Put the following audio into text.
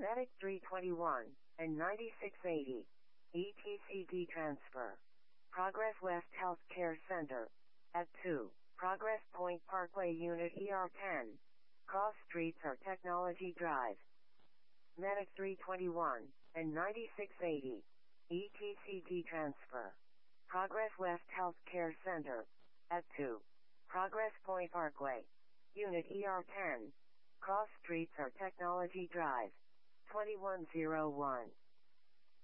Medic 321 and 9680. ETCD transfer. Progress West Healthcare Center. At 2. Progress Point Parkway Unit ER10. Cross Streets or Technology Drive. Medic 321 and 9680. ETCD transfer. Progress West Healthcare Center. At 2. Progress Point Parkway. Unit ER10. Cross Streets or Technology Drive. 2101.